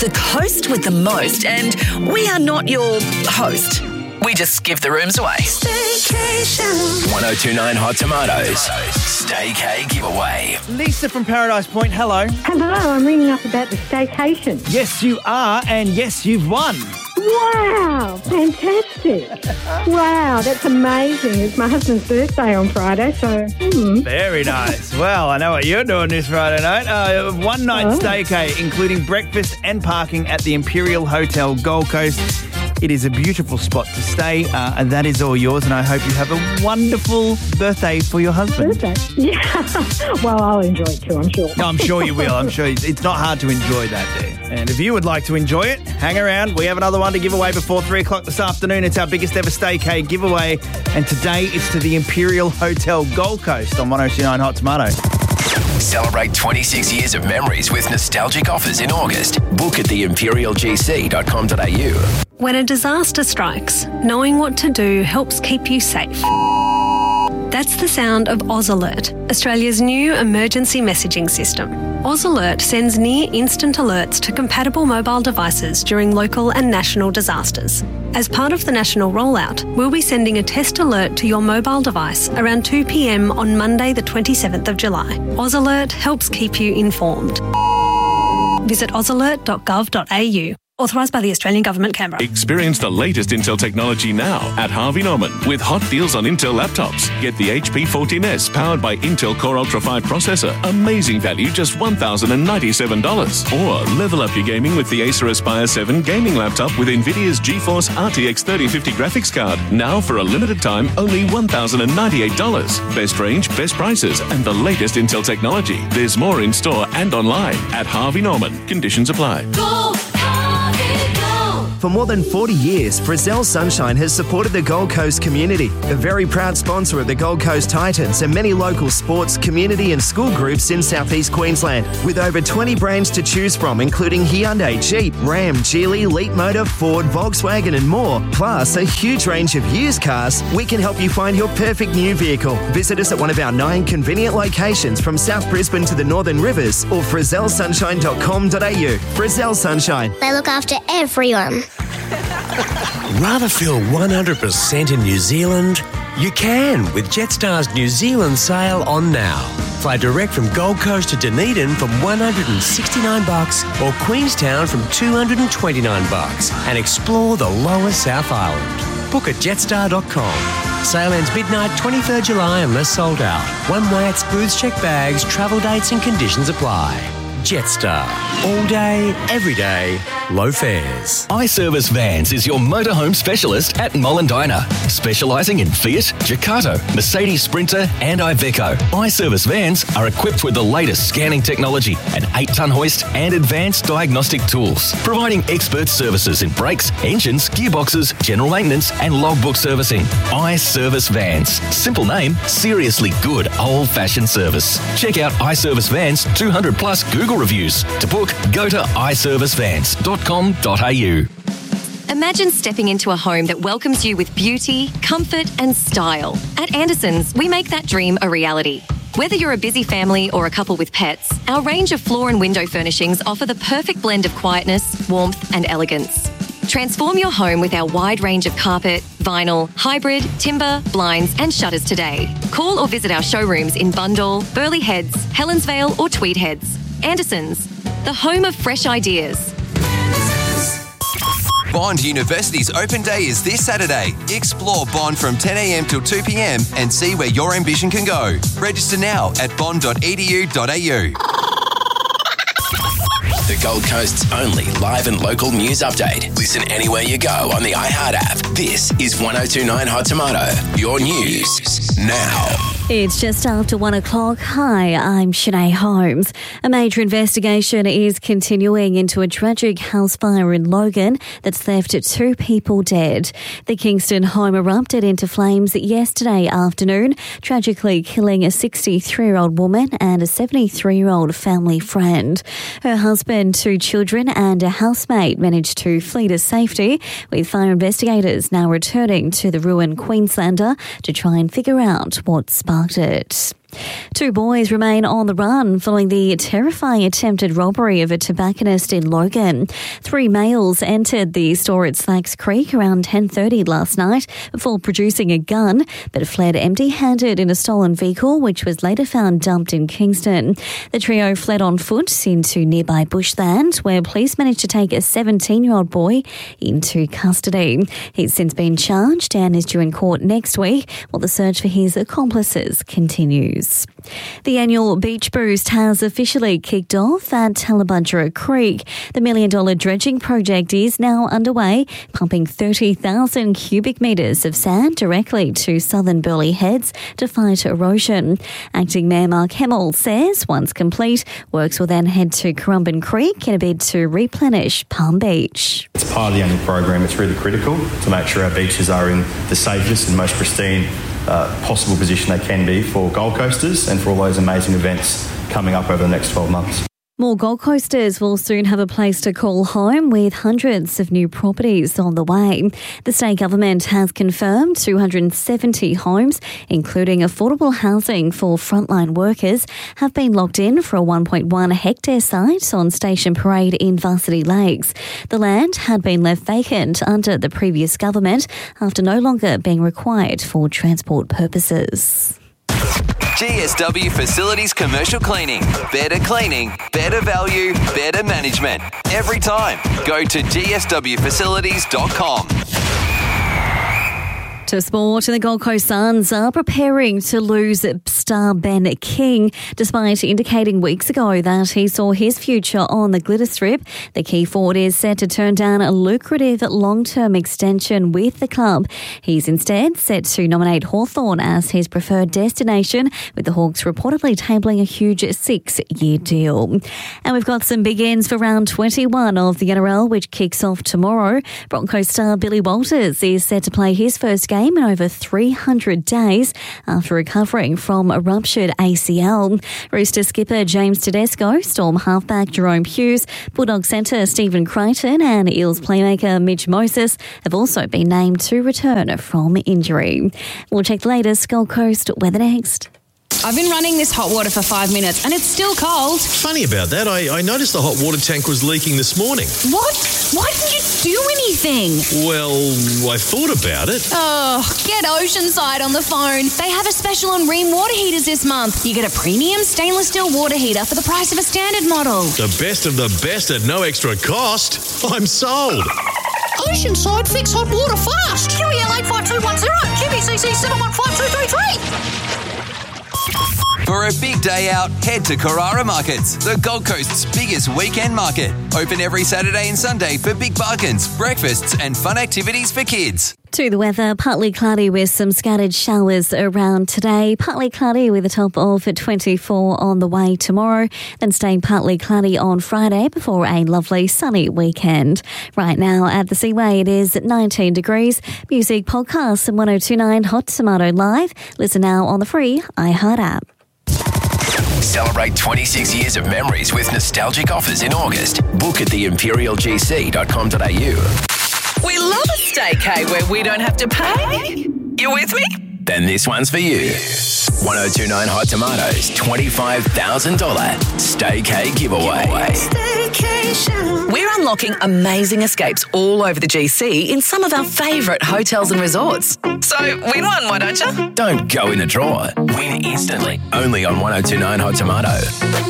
the coast with the most, and we are not your host. We just give the rooms away. Staycation. 1029 Hot Tomatoes. Staycay giveaway. Lisa from Paradise Point, hello. Hello, I'm ringing up about the staycation. Yes, you are, and yes, you've won. Wow, fantastic. Wow, that's amazing. It's my husband's birthday on Friday, so... Very nice. Well, I know what you're doing this Friday night. One night staycay, including breakfast and parking at the Imperial Hotel Gold Coast. It is a beautiful spot to stay, and that is all yours, and I hope you have a wonderful birthday for your husband. Birthday? Yeah. Well, I'll enjoy it too, I'm sure. No, I'm sure you will. I'm sure it's not hard to enjoy that day. And if you would like to enjoy it, hang around. We have another one to give away before 3 o'clock this afternoon. It's our biggest ever staycay giveaway, and today it's to the Imperial Hotel Gold Coast on 1029 Hot Tomato. Celebrate 26 years of memories with nostalgic offers in August. Book at theimperialgc.com.au. When a disaster strikes, knowing what to do helps keep you safe. That's the sound of Oz Alert, Australia's new emergency messaging system. Oz Alert sends near-instant alerts to compatible mobile devices during local and national disasters. As part of the national rollout, we'll be sending a test alert to your mobile device around 2 p.m. on Monday the 27th of July. Oz Alert helps keep you informed. Visit ozalert.gov.au. Authorised by the Australian Government, Canberra. Experience the latest Intel technology now at Harvey Norman with hot deals on Intel laptops. Get the HP 14S powered by Intel Core Ultra 5 processor. Amazing value, just $1,097. Or level up your gaming with the Acer Aspire 7 gaming laptop with NVIDIA's GeForce RTX 3050 graphics card. Now for a limited time, only $1,098. Best range, best prices, and the latest Intel technology. There's more in store and online at Harvey Norman. Conditions apply. Go, Harvey, go. For more than 40 years, Frizzell Sunshine has supported the Gold Coast community, a very proud sponsor of the Gold Coast Titans and many local sports, community and school groups in southeast Queensland. With over 20 brands to choose from, including Hyundai, Jeep, Ram, Geely, Leapmotor, Ford, Volkswagen and more, plus a huge range of used cars, we can help you find your perfect new vehicle. Visit us at one of our 9 convenient locations from South Brisbane to the Northern Rivers or frizzellsunshine.com.au. Frizzell Sunshine. They look after everyone. Rather feel 100% in New Zealand? You can with Jetstar's New Zealand sale on now. Fly direct from Gold Coast to Dunedin from $169 or Queenstown from $229 and explore the lower South Island. Book at jetstar.com. Sale ends midnight 23rd July unless sold out. One way at booths, check bags, travel dates and conditions apply. Jetstar. All day, every day, low fares. iService Vans is your motorhome specialist at Mollendina, specialising in Fiat, Ducato, Mercedes Sprinter and Iveco. iService Vans are equipped with the latest scanning technology, an 8-tonne hoist and advanced diagnostic tools, providing expert services in brakes, engines, gearboxes, general maintenance and logbook servicing. iService Vans. Simple name, seriously good old-fashioned service. Check out iService Vans 200 plus Google reviews. To book, go to iServiceVans.com.au. Imagine stepping into a home that welcomes you with beauty, comfort and style. At Anderson's, we make that dream a reality. Whether you're a busy family or a couple with pets, our range of floor and window furnishings offer the perfect blend of quietness, warmth and elegance. Transform your home with our wide range of carpet, vinyl, hybrid, timber, blinds and shutters today. Call or visit our showrooms in Bundall, Burleigh Heads, Helensvale or Tweed Heads. Anderson's, the home of fresh ideas. Bond University's open day is this Saturday. Explore Bond from 10 a.m. till 2 p.m. and see where your ambition can go. Register now at bond.edu.au. The Gold Coast's only live and local news update. Listen anywhere you go on the iHeart app. This is 1029 Hot Tomato. Your news now. It's just after 1 o'clock. Hi, I'm Shanae Holmes. A major investigation is continuing into a tragic house fire in Logan that's left 2 people dead. The Kingston home erupted into flames yesterday afternoon, tragically killing a 63-year-old woman and a 73-year-old family friend. Her husband, 2 children and a housemate managed to flee to safety, with fire investigators now returning to the ruined Queenslander to try and figure out what sparked it. Two boys remain on the run following the terrifying attempted robbery of a tobacconist in Logan. Three males entered the store at Slacks Creek around 10:30 last night before producing a gun, but fled empty-handed in a stolen vehicle, which was later found dumped in Kingston. The trio fled on foot into nearby bushland, where police managed to take a 17-year-old boy into custody. He's since been charged and is due in court next week, while the search for his accomplices continues. The annual Beach Boost has officially kicked off at Tallabudgera Creek. The $1 million dredging project is now underway, pumping 30,000 cubic metres of sand directly to southern Burleigh Heads to fight erosion. Acting Mayor Mark Hemmel says once complete, works will then head to Currumbin Creek in a bid to replenish Palm Beach. It's part of the annual program. It's really critical to make sure our beaches are in the safest and most pristine possible position they can be for Gold Coasters and for all those amazing events coming up over the next 12 months. More Gold Coasters will soon have a place to call home, with hundreds of new properties on the way. The state government has confirmed 270 homes, including affordable housing for frontline workers, have been locked in for a 1.1 hectare site on Station Parade in Varsity Lakes. The land had been left vacant under the previous government after no longer being required for transport purposes. GSW Facilities Commercial Cleaning. Better cleaning, better value, better management. Every time. Go to gswfacilities.com. To sport, the Gold Coast Suns are preparing to lose star Ben King. Despite indicating weeks ago that he saw his future on the glitter strip, the key forward is set to turn down a lucrative long-term extension with the club. He's instead set to nominate Hawthorn as his preferred destination, with the Hawks reportedly tabling a huge 6-year deal. And we've got some big ends for round 21 of the NRL, which kicks off tomorrow. Broncos star Billy Walters is set to play his first game in over 300 days after recovering from a ruptured ACL. Rooster skipper James Tedesco, Storm halfback Jerome Hughes, Bulldog centre Stephen Crichton and Eels playmaker Mitch Moses have also been named to return from injury. We'll check the latest Gold Coast weather next. I've been running this hot water for 5 minutes and it's still cold. Funny about that. I noticed the hot water tank was leaking this morning. What? Why didn't you do anything? Well, I thought about it. Oh, get Oceanside on the phone. They have a special on Rheem water heaters this month. You get a premium stainless steel water heater for the price of a standard model. The best of the best at no extra cost. I'm sold. Oceanside, fix hot water fast. QEL 85210, QBCC 715233. For a big day out, head to Carrara Markets, the Gold Coast's biggest weekend market. Open every Saturday and Sunday for big bargains, breakfasts and fun activities for kids. To the weather, partly cloudy with some scattered showers around today. Partly cloudy with a top of 24 on the way tomorrow. Then staying partly cloudy on Friday before a lovely sunny weekend. Right now at the Seaway it is 19 degrees. Music podcasts and 102.9 Hot Tomato Live. Listen now on the free iHeart app. Celebrate 26 years of memories with nostalgic offers in August. Book at theimperialgc.com.au. We love a staycay where we don't have to pay. You with me? Then this one's for you. 1029 Hot Tomatoes $25,000 Staycay giveaway. We're unlocking amazing escapes all over the GC in some of our favourite hotels and resorts. So win one, why don't you? Don't go in the drawer. Win instantly. Only on 1029 Hot Tomato.